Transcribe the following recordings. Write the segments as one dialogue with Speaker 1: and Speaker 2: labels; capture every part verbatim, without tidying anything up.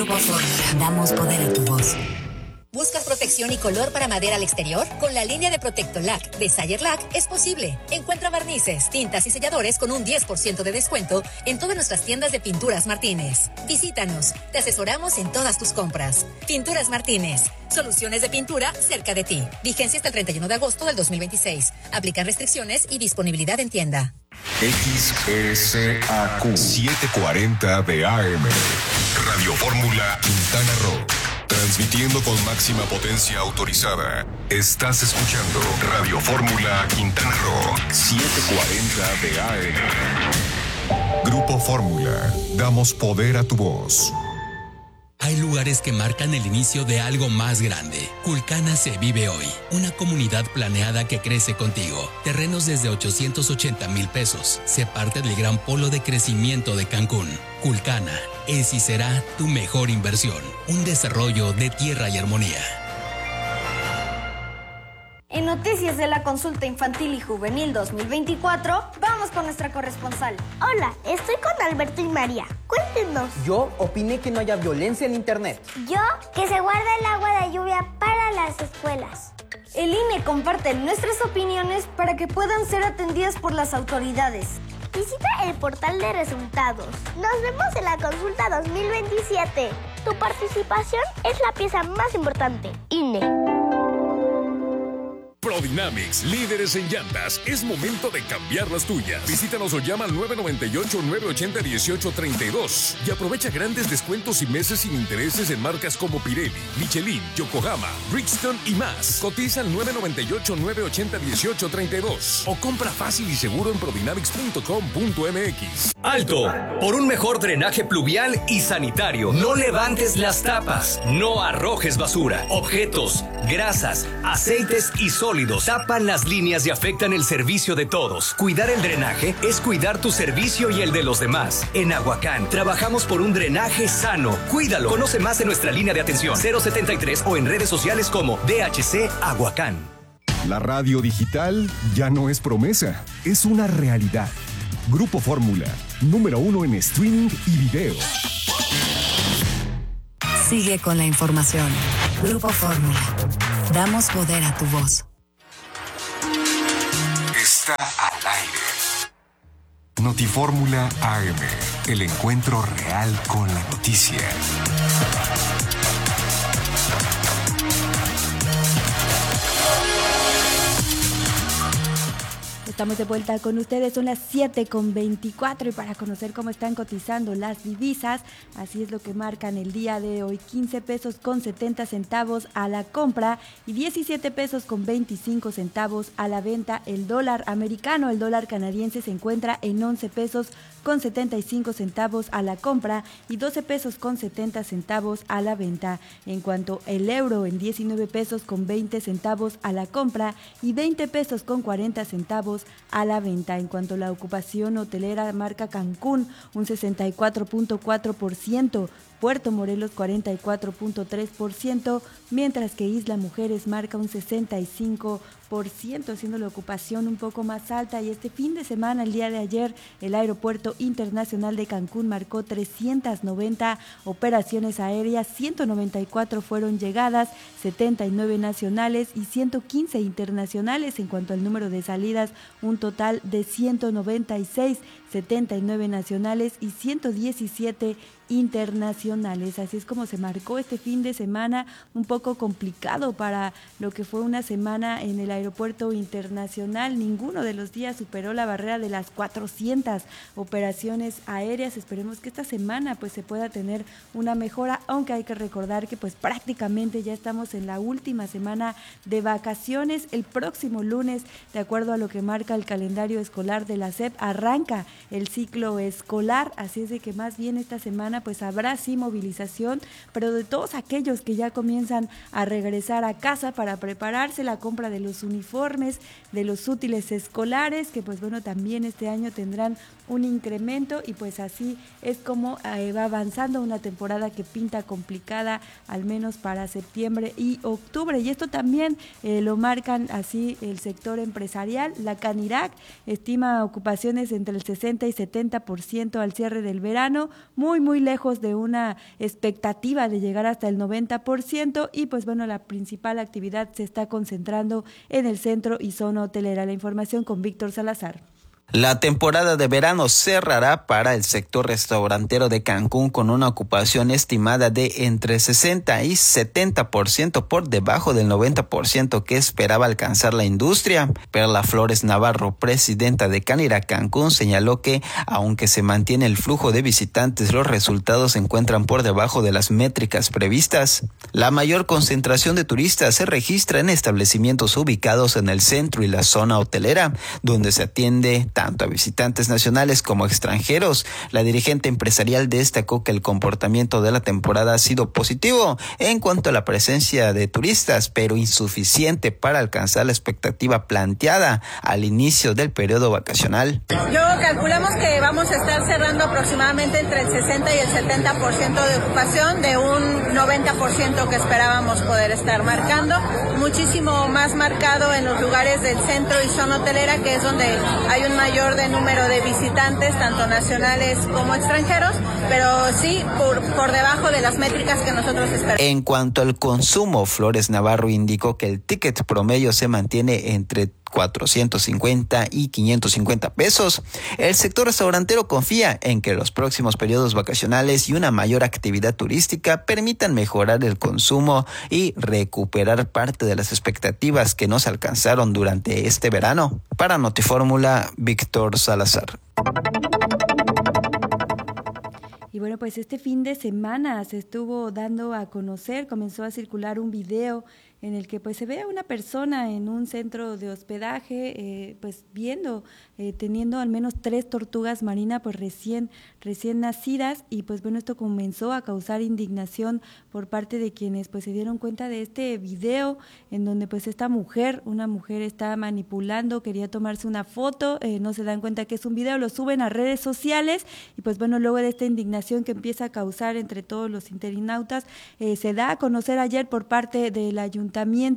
Speaker 1: Grupo Fórmula. Damos poder a tu voz.
Speaker 2: ¿Buscas protección y color para madera al exterior? Con la línea de Protectolac de Sayerlac es posible. Encuentra barnices, tintas y selladores con un diez por ciento de descuento en todas nuestras tiendas de Pinturas Martínez. Visítanos, te asesoramos en todas tus compras. Pinturas Martínez, soluciones de pintura cerca de ti. Vigencia hasta el treinta y uno de agosto del dos mil veintiséis. Aplican restricciones y disponibilidad en tienda.
Speaker 3: X S A Q setecientos cuarenta de A M Radio Fórmula Quintana Roo. Transmitiendo con máxima potencia autorizada. Estás escuchando Radio Fórmula Quintana Roo setecientos cuarenta de A M. Grupo Fórmula. Damos poder a tu voz.
Speaker 4: Hay lugares que marcan el inicio de algo más grande. Culcana se vive hoy. Una comunidad planeada que crece contigo. Terrenos desde ochocientos ochenta mil pesos. Se parte del gran polo de crecimiento de Cancún. Culcana es y será tu mejor inversión. Un desarrollo de tierra y armonía.
Speaker 5: En noticias de la consulta infantil y juvenil dos mil veinticuatro, vamos con nuestra corresponsal.
Speaker 6: Hola, estoy con Alberto y María. Cuéntenos.
Speaker 7: Yo opiné que no haya violencia en internet.
Speaker 6: Yo, que se guarda el agua de lluvia para las escuelas.
Speaker 5: El I N E comparte nuestras opiniones para que puedan ser atendidas por las autoridades.
Speaker 6: Visita el portal de resultados. Nos vemos en la consulta dos mil veintisiete. Tu participación es la pieza más importante. I N E.
Speaker 8: Prodynamics, líderes en llantas. Es momento de cambiar las tuyas. Visítanos o llama al nueve nueve ocho, nueve ocho cero, uno ocho tres dos y aprovecha grandes descuentos y meses sin intereses en marcas como Pirelli, Michelin, Yokohama, Bridgestone y más. Cotiza al nueve nueve ocho, nueve ocho cero, uno ocho tres dos o compra fácil y seguro en prodynamics punto com punto m x.
Speaker 9: ¡Alto! Por un mejor drenaje pluvial y sanitario. No levantes las tapas. No arrojes basura, objetos, grasas, aceites y sólidos. Tapan las líneas y afectan el servicio de todos. Cuidar el drenaje es cuidar tu servicio y el de los demás. En Aguacán trabajamos por un drenaje sano. Cuídalo. Conoce más en nuestra línea de atención cero setenta y tres o en redes sociales como D H C Aguacán.
Speaker 3: La radio digital ya no es promesa, es una realidad. Grupo Fórmula, número uno en streaming y video.
Speaker 1: Sigue con la información. Grupo Fórmula. Damos poder a tu voz.
Speaker 3: Está al aire. Notifórmula A M, el encuentro real con la noticia.
Speaker 10: Estamos de vuelta con ustedes, son las siete con veinticuatro y para conocer cómo están cotizando las divisas, así es lo que marcan el día de hoy: quince pesos con setenta centavos a la compra y diecisiete pesos con veinticinco centavos a la venta. El dólar americano, el dólar canadiense se encuentra en once pesos con setenta y cinco centavos a la compra y doce pesos con setenta centavos a la venta. En cuanto el euro, en diecinueve pesos con veinte centavos a la compra y veinte pesos con cuarenta centavos a la venta. En cuanto a la ocupación hotelera, marca Cancún un sesenta y cuatro punto cuatro por ciento, Puerto Morelos cuarenta y cuatro punto tres por ciento, mientras que Isla Mujeres marca un sesenta y cinco por ciento, siendo la ocupación un poco más alta. Y este fin de semana, el día de ayer, el Aeropuerto Internacional de Cancún marcó trescientas noventa operaciones aéreas, ciento noventa y cuatro fueron llegadas, setenta y nueve nacionales y ciento quince internacionales. En cuanto al número de salidas, un total de ciento noventa y seis, setenta y nueve nacionales y ciento diecisiete internacionales. Así es como se marcó este fin de semana, un poco complicado para lo que fue una semana en el Aeropuerto Internacional. Ninguno de los días superó la barrera de las cuatrocientas operaciones aéreas. Esperemos que esta semana pues se pueda tener una mejora, aunque hay que recordar que pues prácticamente ya estamos en la última semana de vacaciones. El próximo lunes, de acuerdo a lo que marca el calendario escolar de la S E P, arranca el ciclo escolar, así es de que más bien esta semana pues habrá sí movilización, pero de todos aquellos que ya comienzan a regresar a casa para prepararse, la compra de los uniformes, de los útiles escolares, que pues bueno, también este año tendrán un incremento y pues así es como eh, va avanzando una temporada que pinta complicada, al menos para septiembre y octubre. Y esto también eh, lo marcan así el sector empresarial. La Canirac estima ocupaciones entre el sesenta y setenta por ciento al cierre del verano, muy muy lejos lejos de una expectativa de llegar hasta el noventa por ciento y pues bueno, la principal actividad se está concentrando en el centro y zona hotelera. La información con Víctor Salazar.
Speaker 11: La temporada de verano cerrará para el sector restaurantero de Cancún con una ocupación estimada de entre sesenta y setenta por ciento por debajo del noventa por ciento que esperaba alcanzar la industria. Perla Flores Navarro, presidenta de Canira Cancún, señaló que aunque se mantiene el flujo de visitantes, los resultados se encuentran por debajo de las métricas previstas. La mayor concentración de turistas se registra en establecimientos ubicados en el centro y la zona hotelera, donde se atiende tanto a visitantes nacionales como extranjeros. La dirigente empresarial destacó que el comportamiento de la temporada ha sido positivo en cuanto a la presencia de turistas, pero insuficiente para alcanzar la expectativa planteada al inicio del periodo vacacional.
Speaker 12: Yo calculamos que vamos a estar cerrando aproximadamente entre el sesenta y el setenta por ciento de ocupación de un noventa por ciento que esperábamos poder estar marcando, muchísimo más marcado en los lugares del centro y zona hotelera, que es donde hay un mayor de número de visitantes, tanto nacionales como extranjeros, pero sí por, por debajo de las métricas que nosotros esperamos.
Speaker 11: En cuanto al consumo, Flores Navarro indicó que el ticket promedio se mantiene entre cuatrocientos cincuenta y quinientos cincuenta pesos. El sector restaurantero confía en que los próximos periodos vacacionales y una mayor actividad turística permitan mejorar el consumo y recuperar parte de las expectativas que no se alcanzaron durante este verano. Para Notifórmula, Víctor Salazar.
Speaker 10: Y bueno, pues este fin de semana se estuvo dando a conocer, comenzó a circular un video en el que pues se ve a una persona en un centro de hospedaje, eh, pues viendo, eh, teniendo al menos tres tortugas marinas pues recién, recién nacidas, y pues bueno, esto comenzó a causar indignación por parte de quienes pues se dieron cuenta de este video en donde pues esta mujer, una mujer está manipulando, quería tomarse una foto, eh, no se dan cuenta que es un video, lo suben a redes sociales y pues bueno, luego de esta indignación que empieza a causar entre todos los internautas, eh, se da a conocer ayer por parte del ayuntamiento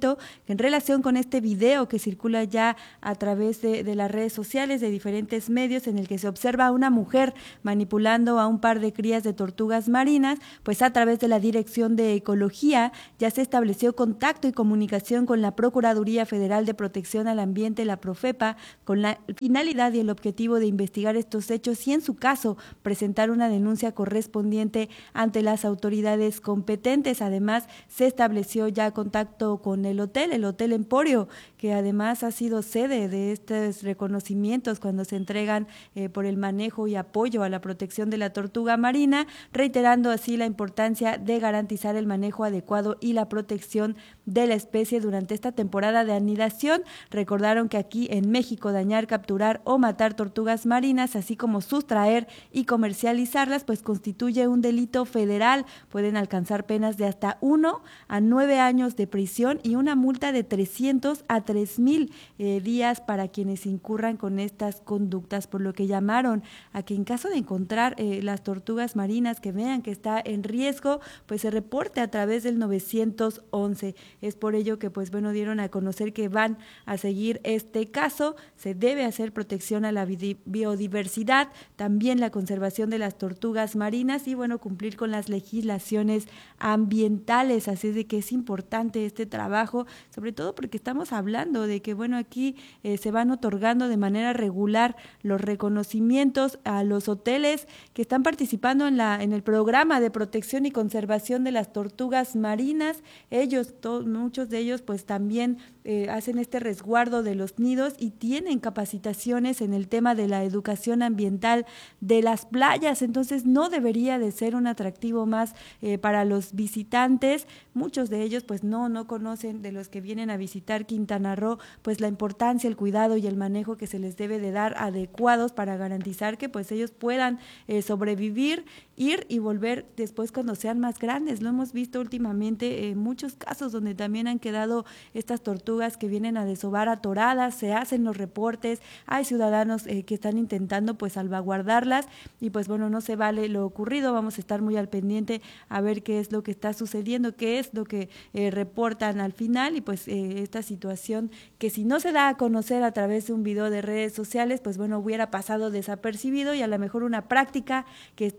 Speaker 10: en relación con este video que circula ya a través de, de las redes sociales de diferentes medios, en el que se observa a una mujer manipulando a un par de crías de tortugas marinas, pues a través de la Dirección de Ecología ya se estableció contacto y comunicación con la Procuraduría Federal de Protección al Ambiente, la Profepa, con la finalidad y el objetivo de investigar estos hechos y en su caso presentar una denuncia correspondiente ante las autoridades competentes. Además, se estableció ya contacto con el hotel, el Hotel Emporio, que además ha sido sede de estos reconocimientos cuando se entregan eh, por el manejo y apoyo a la protección de la tortuga marina, reiterando así la importancia de garantizar el manejo adecuado y la protección de la especie durante esta temporada de anidación. Recordaron que aquí en México dañar, capturar o matar tortugas marinas, así como sustraer y comercializarlas, pues constituye un delito federal. Pueden alcanzar penas de hasta uno a nueve años de prisión y una multa de trescientos a tres mil eh, días para quienes incurran con estas conductas, por lo que llamaron a que en caso de encontrar eh, las tortugas marinas que vean que está en riesgo, pues se reporte a través del nueve once. Es por ello que pues bueno, dieron a conocer que van a seguir este caso. Se debe hacer protección a la biodiversidad, también la conservación de las tortugas marinas y bueno, cumplir con las legislaciones ambientales. Así es de que es importante este trabajo, sobre todo porque estamos hablando de que bueno, aquí eh, se van otorgando de manera regular los reconocimientos a los hoteles que están participando en la en el programa de protección y conservación de las tortugas marinas. Ellos, todos, muchos de ellos pues también eh, hacen este resguardo de los nidos y tienen capacitaciones en el tema de la educación ambiental de las playas, entonces no debería de ser un atractivo más eh, para los visitantes. Muchos de ellos pues no, no conocen, de los que vienen a visitar Quintana Roo, pues la importancia, el cuidado y el manejo que se les debe de dar adecuados para garantizar que pues ellos puedan eh, sobrevivir, ir y volver después cuando sean más grandes. Lo hemos visto últimamente en eh, muchos casos donde también han quedado estas tortugas que vienen a desovar atoradas, se hacen los reportes, hay ciudadanos eh, que están intentando pues salvaguardarlas y pues bueno, no se vale lo ocurrido. Vamos a estar muy al pendiente a ver qué es lo que está sucediendo, qué es lo que eh, reportan al final y pues eh, esta situación que si no se da a conocer a través de un video de redes sociales, pues bueno, hubiera pasado desapercibido y a lo mejor una práctica que está haciendo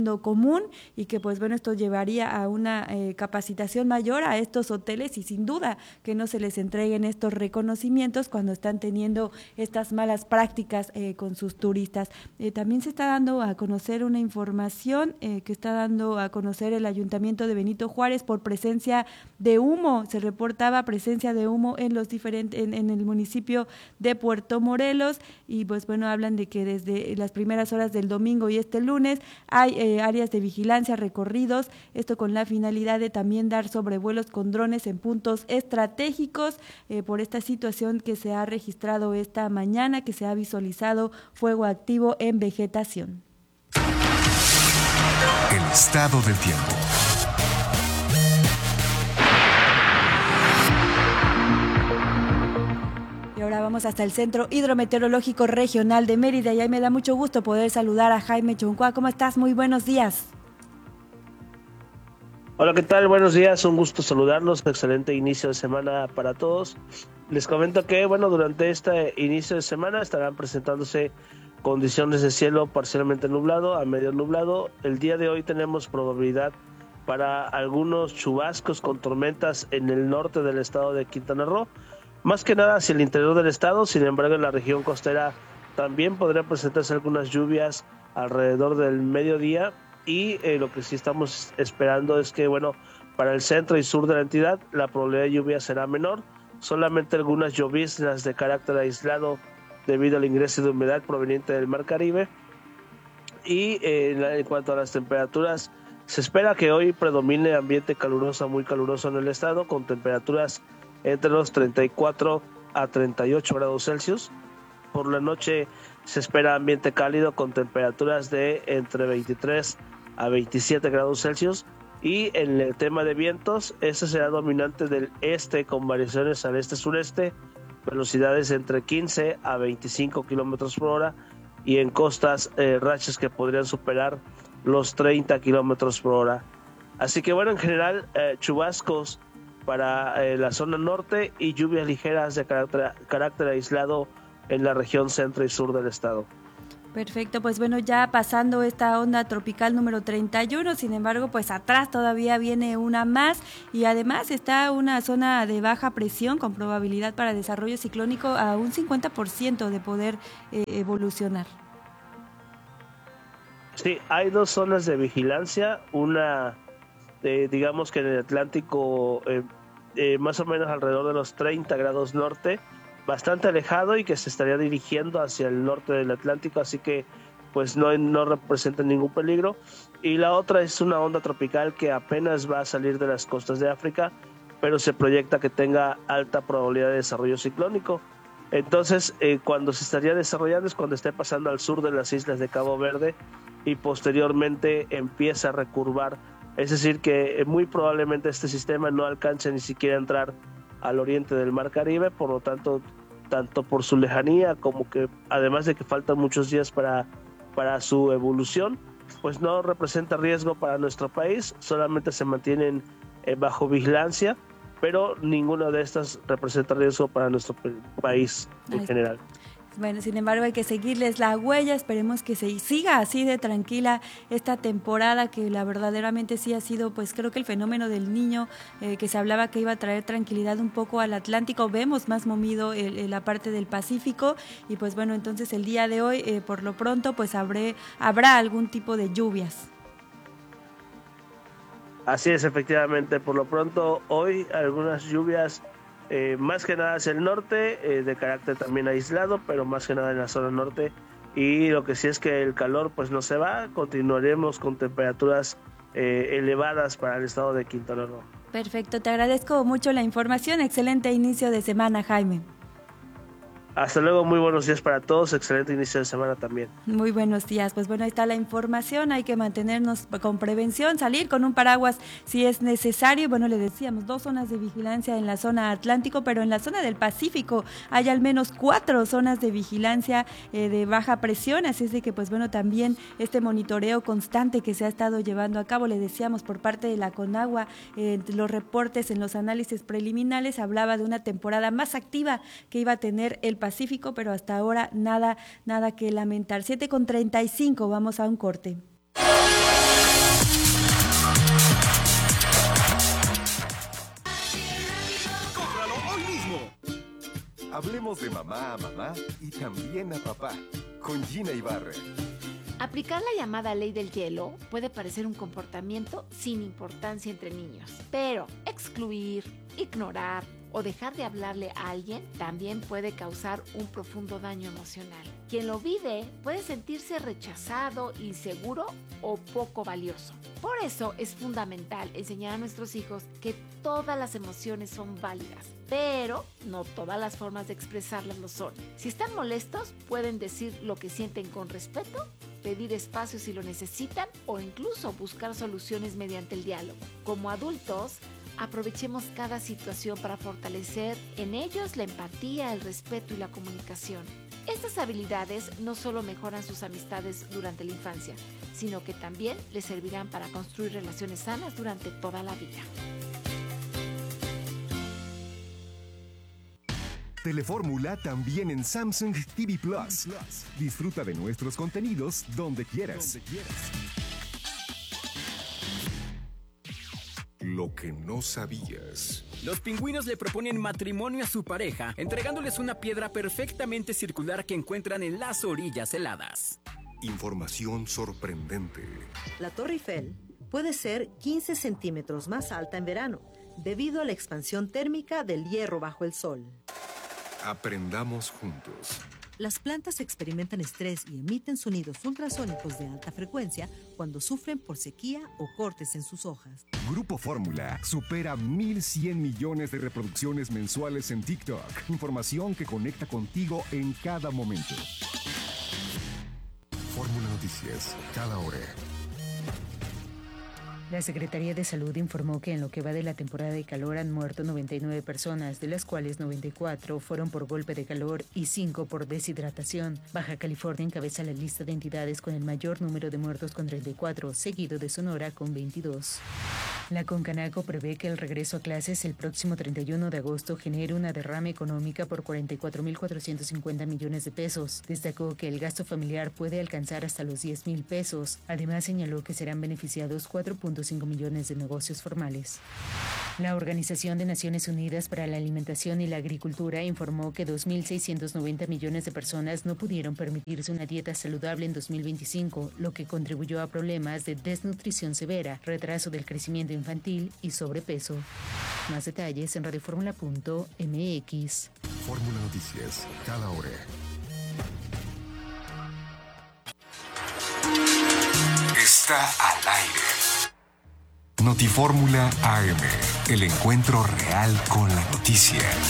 Speaker 10: fondo común y que pues bueno, esto llevaría a una eh, capacitación mayor a estos hoteles y sin duda que no se les entreguen estos reconocimientos cuando están teniendo estas malas prácticas eh, con sus turistas. Eh, también se está dando a conocer una información eh, que está dando a conocer el Ayuntamiento de Benito Juárez por presencia de humo. Se reportaba presencia de humo en los diferentes en, en el municipio de Puerto Morelos y pues bueno, hablan de que desde las primeras horas del domingo y este lunes hay eh, áreas de vigilancia recorridos, esto con la finalidad de también dar sobrevuelos con drones en puntos estratégicos eh, por esta situación que se ha registrado esta mañana, que se ha visualizado fuego activo en vegetación.
Speaker 3: El estado del tiempo.
Speaker 10: Y ahora vamos hasta el Centro Hidrometeorológico Regional de Mérida y ahí me da mucho gusto poder saludar a Jaime Choncua. ¿Cómo estás? Muy buenos días.
Speaker 13: Hola, ¿qué tal? Buenos días, un gusto saludarlos. Excelente inicio de semana para todos. Les comento que, bueno, durante este inicio de semana estarán presentándose condiciones de cielo parcialmente nublado a medio nublado. El día de hoy tenemos probabilidad para algunos chubascos con tormentas en el norte del estado de Quintana Roo, más que nada hacia el interior del estado. Sin embargo, en la región costera también podrían presentarse algunas lluvias alrededor del mediodía y eh, lo que sí estamos esperando es que, bueno, para el centro y sur de la entidad la probabilidad de lluvia será menor, solamente algunas lloviznas de carácter aislado debido al ingreso de humedad proveniente del Mar Caribe. Y eh, en cuanto a las temperaturas, se espera que hoy predomine ambiente caluroso a muy caluroso en el estado, con temperaturas entre los treinta y cuatro a treinta y ocho grados Celsius. Por la noche se espera ambiente cálido con temperaturas de entre veintitrés a veintisiete grados Celsius. Y en el tema de vientos, este será dominante del este con variaciones al este-sureste, velocidades entre quince a veinticinco kilómetros por hora y en costas eh, rachas que podrían superar los treinta kilómetros por hora. Así que bueno, en general eh, chubascos para eh, la zona norte y lluvias ligeras de carácter, carácter aislado en la región centro y sur del estado.
Speaker 10: Perfecto, pues bueno, ya pasando esta onda tropical número treinta y uno, sin embargo, pues atrás todavía viene una más y además está una zona de baja presión con probabilidad para desarrollo ciclónico a un cincuenta por ciento de poder eh, evolucionar.
Speaker 13: Sí, hay dos zonas de vigilancia, una eh, digamos que en el Atlántico eh, eh, más o menos alrededor de los treinta grados norte, bastante alejado y que se estaría dirigiendo hacia el norte del Atlántico, así que pues no, no representa ningún peligro. Y la otra es una onda tropical que apenas va a salir de las costas de África, pero se proyecta que tenga alta probabilidad de desarrollo ciclónico. Entonces, eh, cuando se estaría desarrollando es cuando esté pasando al sur de las islas de Cabo Verde y posteriormente empieza a recurvar. Es decir, que muy probablemente este sistema no alcance ni siquiera a entrar al oriente del Mar Caribe, por lo tanto, tanto por su lejanía como que además de que faltan muchos días para, para su evolución, pues no representa riesgo para nuestro país, solamente se mantienen eh, bajo vigilancia, pero ninguna de estas representa riesgo para nuestro país en general.
Speaker 10: Bueno, sin embargo hay que seguirles la huella, esperemos que se siga así de tranquila esta temporada que la verdaderamente sí ha sido, pues creo que el fenómeno del Niño eh, que se hablaba que iba a traer tranquilidad un poco al Atlántico, vemos más movido el, el, la parte del Pacífico y pues bueno, entonces el día de hoy eh, por lo pronto pues habré, habrá algún tipo de lluvias.
Speaker 13: Así es, efectivamente, por lo pronto hoy algunas lluvias Eh, más que nada hacia el norte, eh, de carácter también aislado, pero más que nada en la zona norte. Y lo que sí es que el calor pues no se va, continuaremos con temperaturas eh, elevadas para el estado de Quintana Roo.
Speaker 10: Perfecto, te agradezco mucho la información, excelente inicio de semana, Jaime.
Speaker 13: Hasta luego, muy buenos días para todos, excelente inicio de semana también.
Speaker 10: Muy buenos días, pues bueno, ahí está la información, hay que mantenernos con prevención, salir con un paraguas si es necesario. Bueno, le decíamos, dos zonas de vigilancia en la zona Atlántico, pero en la zona del Pacífico hay al menos cuatro zonas de vigilancia eh, de baja presión, así es de que pues bueno, también este monitoreo constante que se ha estado llevando a cabo, le decíamos por parte de la Conagua, eh, los reportes en los análisis preliminares hablaba de una temporada más activa que iba a tener el Pacífico, pero hasta ahora nada, nada que lamentar. siete con treinta y cinco, vamos a un corte.
Speaker 3: Hablemos de mamá a mamá y también a papá, con Gina Ibarra.
Speaker 14: Aplicar la llamada ley del hielo puede parecer un comportamiento sin importancia entre niños, pero excluir, ignorar o dejar de hablarle a alguien también puede causar un profundo daño emocional. Quien lo vive puede sentirse rechazado, inseguro o poco valioso. Por eso es fundamental enseñar a nuestros hijos que todas las emociones son válidas, pero no todas las formas de expresarlas lo son. Si están molestos, pueden decir lo que sienten con respeto, pedir espacio si lo necesitan o incluso buscar soluciones mediante el diálogo. Como adultos, aprovechemos cada situación para fortalecer en ellos la empatía, el respeto y la comunicación. Estas habilidades no solo mejoran sus amistades durante la infancia, sino que también les servirán para construir relaciones sanas durante toda la vida.
Speaker 3: Telefórmula también en Samsung T V Plus. Disfruta de nuestros contenidos donde quieras. Donde quieras. Lo que no sabías.
Speaker 15: Los pingüinos le proponen matrimonio a su pareja, entregándoles una piedra perfectamente circular que encuentran en las orillas heladas.
Speaker 3: Información sorprendente.
Speaker 16: La Torre Eiffel puede ser quince centímetros más alta en verano, debido a la expansión térmica del hierro bajo el sol.
Speaker 3: Aprendamos juntos.
Speaker 16: Las plantas experimentan estrés y emiten sonidos ultrasónicos de alta frecuencia cuando sufren por sequía o cortes en sus hojas.
Speaker 3: Grupo Fórmula supera mil cien millones de reproducciones mensuales en TikTok. Información que conecta contigo en cada momento. Fórmula Noticias, cada hora.
Speaker 17: La Secretaría de Salud informó que en lo que va de la temporada de calor han muerto noventa y nueve personas, de las cuales noventa y cuatro fueron por golpe de calor y cinco por deshidratación. Baja California encabeza la lista de entidades con el mayor número de muertos con treinta y cuatro, seguido de Sonora con veintidós. La Concanaco prevé que el regreso a clases el próximo treinta y uno de agosto genere una derrama económica por cuarenta y cuatro mil cuatrocientos cincuenta millones de pesos. Destacó que el gasto familiar puede alcanzar hasta los diez mil pesos. Además, señaló que serán beneficiados cuatro punto cinco millones de negocios formales. La Organización de Naciones Unidas para la Alimentación y la Agricultura informó que dos mil seiscientos noventa millones de personas no pudieron permitirse una dieta saludable en dos mil veinticinco, lo que contribuyó a problemas de desnutrición severa, retraso del crecimiento infantil y sobrepeso. Más detalles en radioformula punto m x.
Speaker 3: Fórmula Noticias, cada hora. Está al aire. Notifórmula A M, el encuentro real con la noticia.